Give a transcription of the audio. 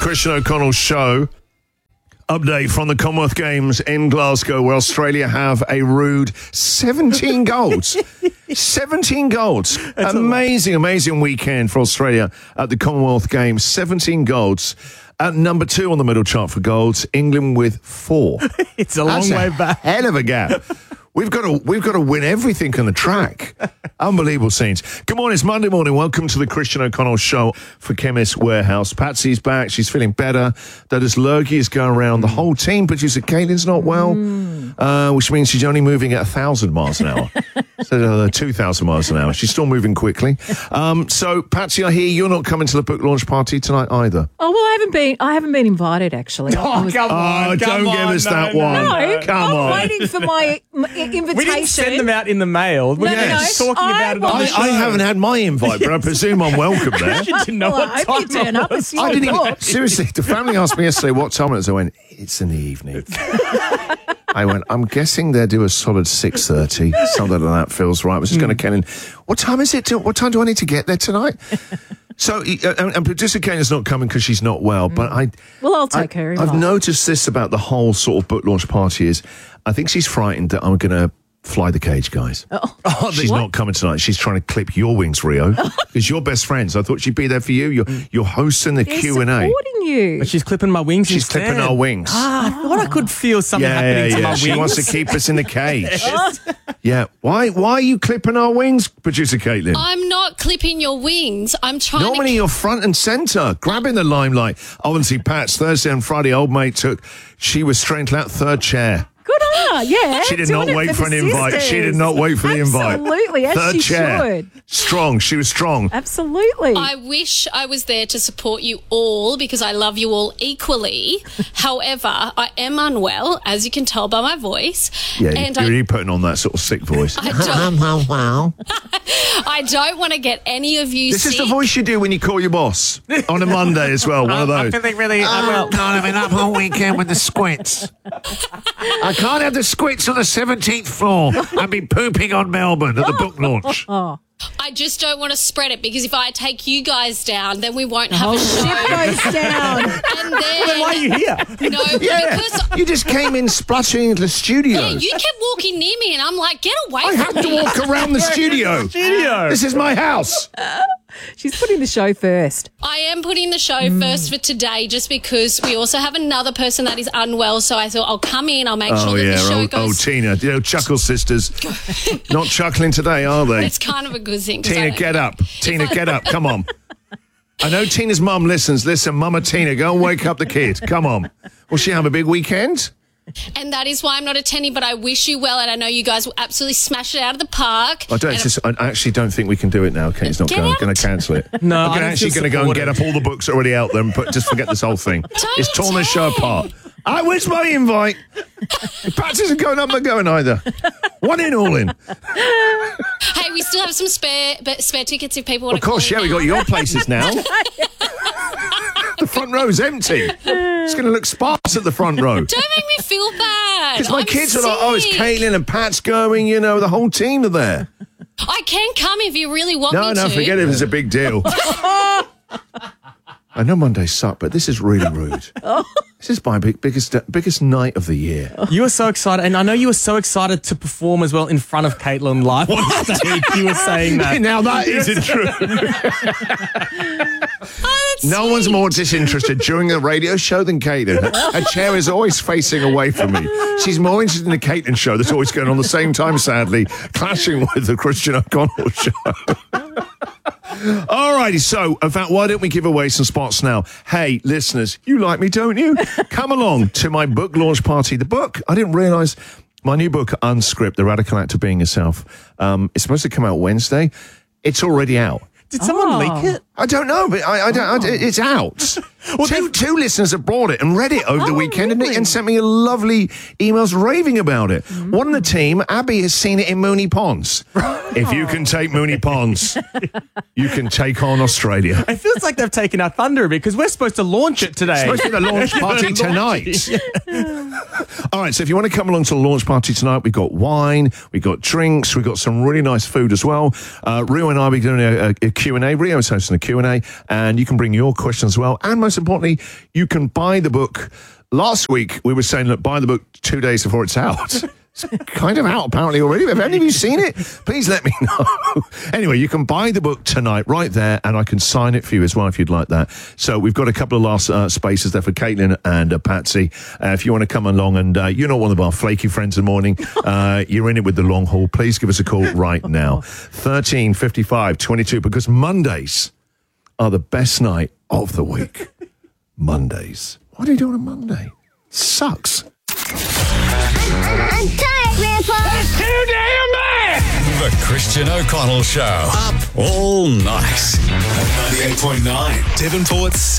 Christian O'Connell Show. Update from the Commonwealth Games in Glasgow, where Australia have a rude 17 goals. 17 goals. Amazing weekend for Australia at the Commonwealth Games. 17 goals. At number 2 on the middle chart for goals, England with 4. It's a long way back. Hell of a gap. We've got to win everything on the track. Unbelievable scenes. Good morning, it's Monday morning. Welcome to the Christian O'Connell Show for Chemist Warehouse. Patsy's back. She's feeling better. Douglas Lurgy is going around. The whole team. Producer Caitlin's not well, which means she's only moving at 1,000 miles an hour instead of 2,000 miles an hour. She's still moving quickly. So, Patsy, I hear you're not coming to the book launch party tonight either. Oh, well, I haven't been invited, actually. Come on. Don't give us that one. No, Come on. I'm waiting for my invitation. We didn't send them out in the mail. We're just talking about it on the show. I haven't had my invite, but I presume I'm welcome there. You didn't know Well, what I time hope you turn it up. was. It's your I didn't even, book. seriously, the family asked me yesterday what time it was. I went, it's in the evening. I went, I'm guessing they'll do a solid 6:30. Something like that feels right. I was just going to Ken in, what time is it? What time do I need to get there tonight? So, and producer Ken is not coming because she's not well, but I'll take her. I've noticed this about the whole sort of book launch party is, I think she's frightened that I'm going to fly the cage, guys. She's not coming tonight. She's trying to clip your wings, Rio, because you're best friends. I thought she'd be there for you. You're hosting the Q&A. Supporting you. But she's clipping my wings She's instead. clipping our wings. I thought I could feel something happening to my wings. She wants to keep us in the cage. Yeah. Why are you clipping our wings, producer Caitlin? I'm not clipping your wings. I'm trying Normally you're front and centre, grabbing the limelight. Obviously, Pat's Thursday and Friday, old mate she was straight out third chair. Good on her, yeah. She did doing not it wait for for an the invite. sisters. She did not wait for the invite. Absolutely, as Third she chair. should. Strong. She was strong. Absolutely. I wish I was there to support you all because I love you all equally. However, I am unwell, as you can tell by my voice. Yeah, and you're really putting on that sort of sick voice. I don't want to get any of you This sick. is the voice you do when you call your boss on a Monday as well. One of those. I'm feeling really unwell. I've been up all weekend with the squints. I can't have the squints on the 17th floor. I've been pooping on Melbourne at the book launch. I just don't want to spread it because if I take you guys down, then we won't have a Ship show. goes down. And then, Why are you here? No, because You just came in splashing into the studio. yeah, you kept walking near me, and I'm like, get away I from have to me. walk around the studio. This is my house. She's putting the show first. I am putting the show first for today just because we also have another person that is unwell. So I thought I'll come in, I'll make sure that the show goes. Tina. You know, Chuckle Sisters. Not chuckling today, are they? It's kind of a good thing. 'cause I Tina, don't- get up. Tina, get up. Come on. I know Tina's mum listens. Listen, Mama Tina, go and wake up the kid. Come on. Will she have a big weekend? And that is why I'm not attending, but I wish you well. And I know you guys will absolutely smash it out of the park. I actually don't think we can do it now. Kate's not Get going. out. Going to cancel it. No, I'm I don't actually feel going to go and get supported. up all the books already out there and just forget this whole thing. It's torn the show apart. Where's my invite? Pat isn't going up, not going either. One in, all in. Hey, we still have some spare tickets if people want Of to course, yeah, we got your places now. The front row's empty. It's going to look sparse at the front row. Don't make me feel bad. Because my I'm kids are like, oh, it's sick. Caitlin and Pat's going, you know, the whole team are there. I can come if you really want me to. No, forget it. It's a big deal. I know Mondays suck, but this is really rude. This is my biggest night of the year. You were so excited, and I know you were so excited to perform as well in front of Caitlin live on stage. You were saying that. Now that isn't true. No one's more disinterested during a radio show than Caitlin. Her chair is always facing away from me. She's more interested in the Caitlin show that's always going on the same time, sadly, clashing with the Christian O'Connell show. All righty, so in fact, why don't we give away some spots now? Hey, listeners, you like me, don't you? Come along to my book launch party. The book, I didn't realise, my new book, Unscript, The Radical Act of Being Yourself, it's supposed to come out Wednesday. It's already out. Did someone leak it? I don't know, but it's out. Two listeners have brought it and read it over the weekend and sent me lovely emails raving about it. One of the team, Abby, has seen it in Moonee Ponds. If you can take Moonee Ponds, you can take on Australia. It feels like they've taken our thunder because we're supposed to launch it today. It's supposed to be the launch party tonight. All right, so if you want to come along to the launch party tonight, we've got wine, we've got drinks, we've got some really nice food as well. Rio and I will be doing a Q&A. Rio is hosting a Q&A, and you can bring your questions as well. And most most importantly, you can buy the book. Last week, we were saying, look, buy the book 2 days before it's out. It's kind of out, apparently, already. Have any of you seen it? Please let me know. Anyway, you can buy the book tonight right there, and I can sign it for you as well if you'd like that. So we've got a couple of last spaces there for Caitlin and Patsy. If you want to come along and you're not one of our flaky friends in the morning, you're in it with the long haul, please give us a call right now. 13 55 22, because Mondays are the best night of the week. Mondays. What are you doing on Monday? Sucks. I'm tired, Grandpa. That's too damn bad. The Christian O'Connell Show. Up all night. 98.9. Devonport's